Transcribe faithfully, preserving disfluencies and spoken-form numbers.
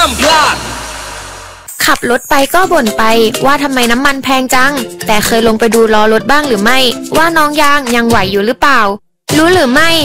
ามพลาดขับรถไปก็บ่นไปว่าทำไมน้ำมันแพงจังแต่เคยลงไปดูล้อรถบ้างหรือไม่ว่าน้องยางยังไหวอยู่หรือเปล่ารู้หรือไม่